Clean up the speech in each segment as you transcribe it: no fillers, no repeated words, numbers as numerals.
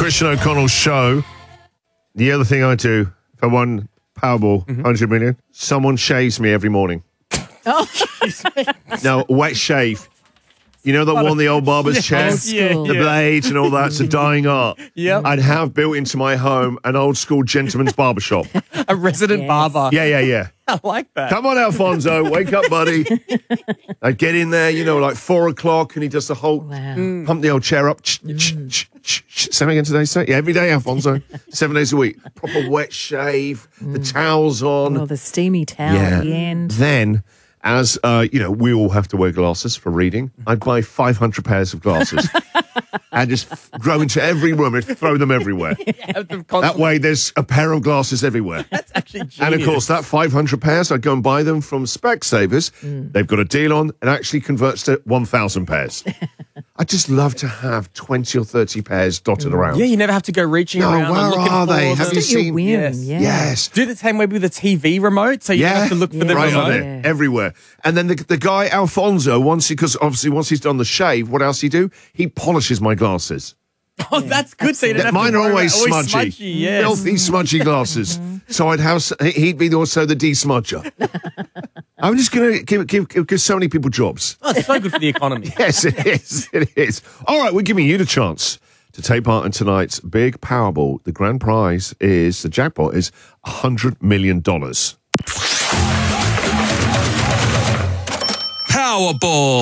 Christian O'Connell show. The other thing I do, if I won Powerball, 100 million, someone shaves me every morning. Oh, No, wet shave. You know that one, the old barber's chair? The blades and all that's a dying art. Yep. I'd have built into my home an old school gentleman's barbershop. A resident barber. Yeah. I like that. Come on, Alfonso, wake up, buddy. I'd get in there, like 4 o'clock, and he does the whole pump the old chair up. Say me again today, sir? Yeah, every day, Alfonso. 7 days a week. Proper wet shave, the towels on. the steamy towel at the end. Then, as, we all have to wear glasses for reading, I'd buy 500 pairs of glasses and just grow into every room and throw them everywhere. That way, there's a pair of glasses everywhere. That's actually genius. And, of course, that 500 pairs, I'd go and buy them from Specsavers. They've got a deal on and actually converts to 1,000 pairs. I just love to have 20 or 30 pairs dotted around. Yeah, you never have to go reaching around and where looking are for they? them. Have you seen? Yes. Do the same way with the TV remote, so you don't have to look for the right remote. on it, everywhere. And then the guy, Alfonso, once he's done the shave, what else he do? He polishes my glasses. Oh, that's good. So you don't have Mine to are worry always about smudgy. Yes. Filthy, smudgy glasses. So he'd be also the de-smudger. I'm just going to give so many people jobs. Oh, it's so good for the economy. Yes, it is. It is. All right, we're giving you the chance to take part in tonight's big Powerball. The grand prize the jackpot is $100 million. Powerball.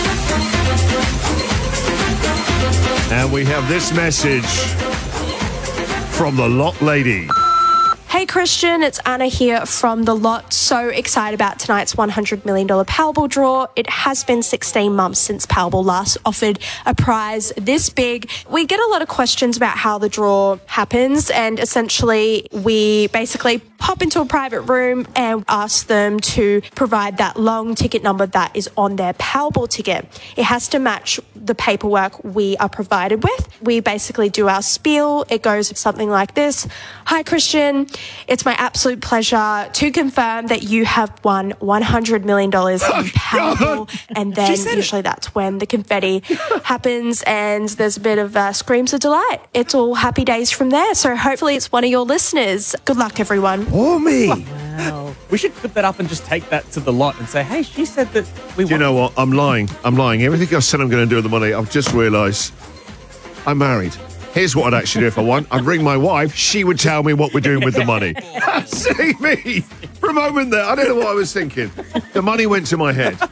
And we have this message from the Lot Lady. Hey Christian, it's Anna here from The Lot. So excited about tonight's $100 million Powerball draw. It has been 16 months since Powerball last offered a prize this big. We get a lot of questions about how the draw happens, and essentially we basically pop into a private room and ask them to provide that long ticket number that is on their Powerball ticket. It has to match the paperwork we are provided with. We basically do our spiel. It goes something like this. Hi Christian, it's my absolute pleasure to confirm that you have won $100 million in Powerball. And then usually that's when the confetti happens and there's a bit of screams of delight. It's all happy days from there. So hopefully it's one of your listeners. Good luck, everyone. Or me. Wow. We should put that up and just take that to the Lot and say, hey, she said that we Do you know what? I'm lying. Everything I said I'm going to do with the money, I've just realised I'm married. Here's what I'd actually do if I won. I'd ring my wife. She would tell me what we're doing with the money. See me? For a moment there, I don't know what I was thinking. The money went to my head.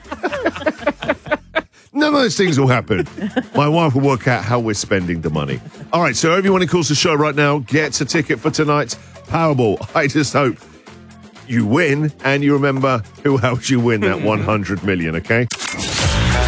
None of those things will happen. My wife will work out how we're spending the money. All right, so everyone who calls the show right now gets a ticket for tonight's Powerball. I just hope you win and you remember who helped you win that 100 million, okay?